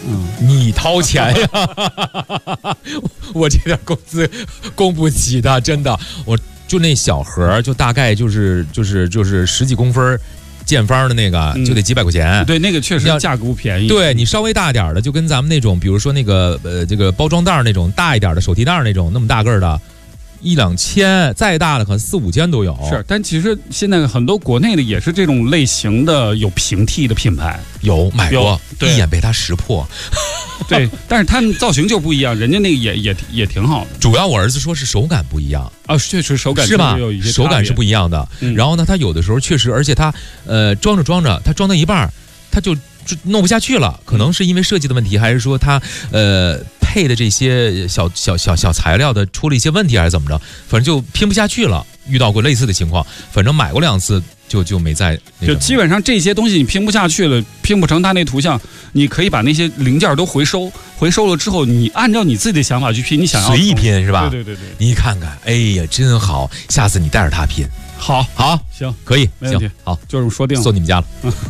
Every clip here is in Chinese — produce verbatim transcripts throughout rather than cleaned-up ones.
嗯， 你掏钱呀，我这点工资供不起的，真的，我就那小盒，就大概就是就是就是十几公分。见方的那个就得几百块钱， 嗯、对，那个确实价格不便宜。 对你稍微大点的，就跟咱们那种，比如说那个呃这个包装袋那种大一点的手提袋那种那么大个的，一两千，再大的可能四五千都有。 是，但其实现在很多国内的也是这种类型的有平替的品牌， 有买过，一眼被他识破。 对，但是他们造型就不一样，人家那个也也也挺好的。 主要我儿子说是手感不一样啊，确实手感是吧？手感是不一样的。嗯、然后呢，他有的时候确实，而且他呃装着装着，他装到一半，他就就弄不下去了。可能是因为设计的问题，还是说他呃配的这些小小小小材料的出了一些问题，还是怎么着？反正就拼不下去了。遇到过类似的情况，反正买过两次。就就没在， 就基本上这些东西你拼不下去了，拼不成它那图像，你可以把那些零件都回收，回收了之后，你按照你自己的想法去拼，你想要随意拼是吧？ 对对对对， 你看看，哎呀，真好，下次你带着它拼， 好， 好， 行， 可以， 没问题， 好， 就这么说定了， 送你们家了。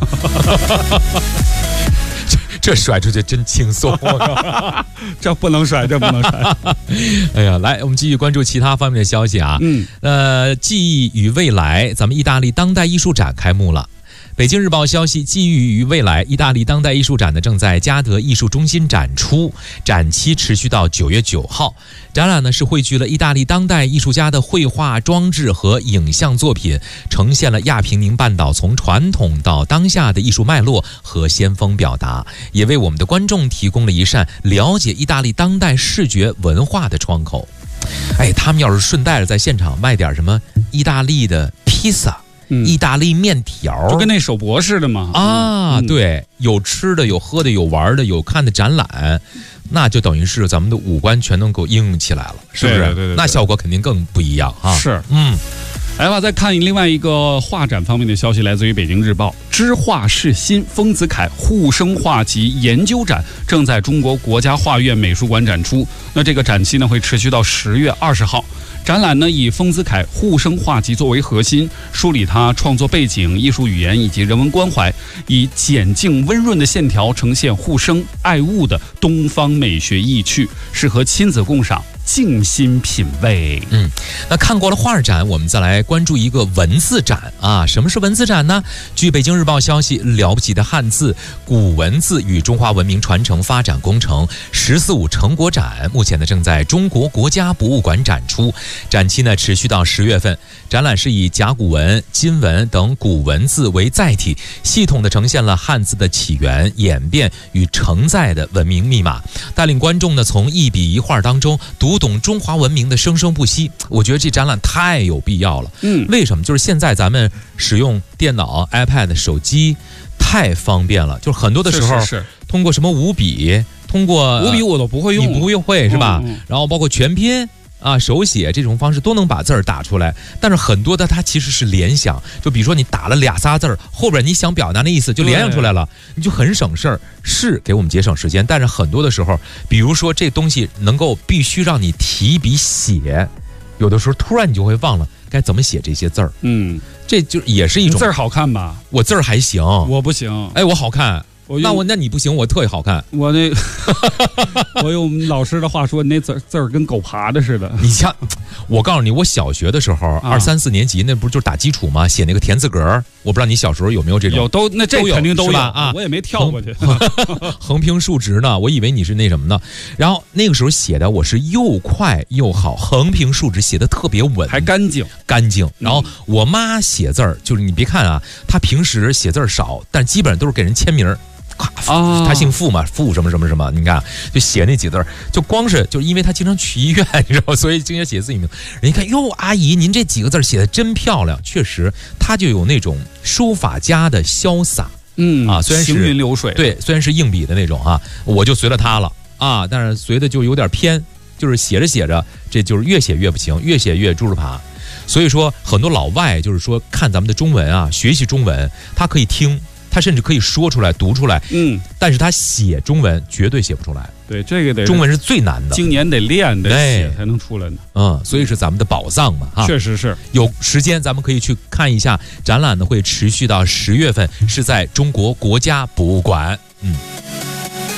这甩出去真轻松， 这不能甩，这不能甩。 哎呀，来，我们继续关注其他方面的消息啊。 嗯， 呃，记忆与未来，咱们意大利当代艺术展开幕了。北京日报消息，记忆与未来意大利当代艺术展呢正在嘉德艺术中心展出，展期持续到九月九号。展览呢是汇聚了意大利当代艺术家的绘画、装置和影像作品，呈现了亚平宁半岛从传统到当下的艺术脉络和先锋表达，也为我们的观众提供了一扇了解意大利当代视觉文化的窗口。哎，他们要是顺带着在现场卖点什么意大利的披萨。 嗯、 意大利面条就跟那手博似的嘛啊、嗯，对，有吃的，有喝的，有玩的，有看的展览，那就等于是咱们的五官全能够应用起来了，是不是？ 对对对对对， 那效果肯定更不一样啊！ 是， 嗯。 来吧，再看另外一个画展方面的消息，来自于北京日报，知画是新丰子恺护生画集研究展正在中国国家画院美术馆展出。那这个展期呢会持续到十月二十号。展览呢以丰子恺护生画集作为核心，梳理他创作背景、艺术语言以及人文关怀，以简净温润的线条呈现护生爱物的东方美学意趣，适合亲子共赏。静心品味。 嗯，那看过了画展，我们再来关注一个文字展啊。什么是文字展呢？据北京日报消息，了不起的汉字古文字与中华文明传承发展工程十四五成果展，目前呢正在中国国家博物馆展出，展期呢持续到十月份。展览是以甲骨文、金文等古文字为载体，系统地呈现了汉字的起源、演变与承载的文明密码，带领观众呢从一笔一画当中读懂中华文明的生生不息。我觉得这展览太有必要了。 嗯， 为什么？就是现在咱们使用电脑、iPad、手机太方便了，就是很多的时候是是是通过什么五笔，通过五笔我都不会用， 你不会会是吧？ 嗯嗯然后包括全拼。啊，手写这种方式都能把字儿打出来，但是很多的它其实是联想，就比如说你打了俩仨字儿，后边你想表达那意思就联想出来了，你就很省事儿，是给我们节省时间。但是很多的时候，比如说这东西能够必须让你提笔写，有的时候突然你就会忘了该怎么写这些字儿。 嗯， 这就也是一种字儿好看吧？ 我字儿还行， 我不行。 哎，我好看。 我那我那你不行，我特别好看。 我那我用我们老师的话说，你那字字儿跟狗爬的似的。 你像，我告诉你，我小学的时候， 啊、 二三四年级那不是就是打基础吗？写那个田字格，我不知道你小时候有没有这种？ 有，都那这肯定都有吧？啊， 我也没跳过去。 横平竖直呢，我以为你是那什么呢？然后那个时候写的我是又快又好，横平竖直写的特别稳， 还干净干净。然后我妈写字儿，就是你别看啊，她平时写字儿少，但基本上都是给人签名。 啊， 他姓傅嘛，傅什么什么什么，你看就写那几字，就光是就因为他经常去医院，你知道，所以经常写自己名。人一看，哟，阿姨，您这几个字写的真漂亮，确实，他就有那种书法家的潇洒， 嗯啊，虽然是行云流水， 对，虽然是硬笔的那种啊，我就随了他了啊，但是随的就有点偏，就是写着写着，这就是越写越不行，越写越猪着爬。所以说，很多老外就是说看咱们的中文啊，学习中文，他可以听。他甚至可以说出来、读出来， 嗯， 但是他写中文绝对写不出来。 对，这个得中文是最难的， 今年得练得写才能出来呢。 嗯，所以是咱们的宝藏嘛，哈， 确实是。 有时间咱们可以去看一下展览呢，会持续到十月份，是在中国国家博物馆。嗯。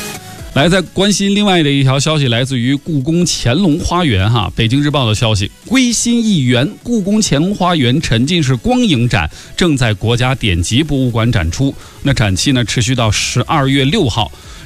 来，再关心另外的一条消息，来自于故宫乾隆花园哈。北京日报的消息，归心一园，故宫乾隆花园沉浸式光影展正在国家典籍博物馆展出。那展期呢持续到十二月六号。